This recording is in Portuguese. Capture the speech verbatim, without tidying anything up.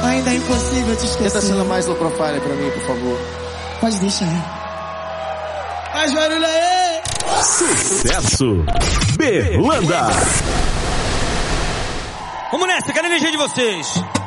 Ainda é impossível te esquecer. Tenta sendo mais low profile pra mim, por favor. Pode deixar. Faz barulho aí! Sucesso Berlanda. Vamos nessa, quero a energia de vocês.